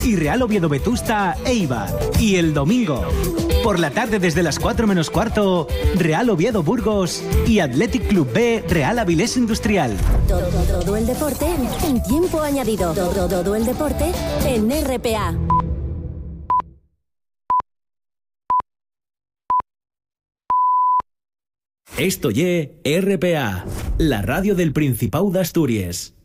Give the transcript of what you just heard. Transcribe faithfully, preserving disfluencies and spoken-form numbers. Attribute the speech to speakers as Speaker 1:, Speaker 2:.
Speaker 1: y Real Oviedo Vetusta Eibar. Y el domingo, por la tarde desde las cuatro menos cuarto, Real Oviedo Burgos y Athletic Club B Real Avilés Industrial.
Speaker 2: Todo, todo el deporte en tiempo añadido. Todo, todo el deporte en R P A.
Speaker 3: Esto ye R P A, la radio del Principau d'Astúries.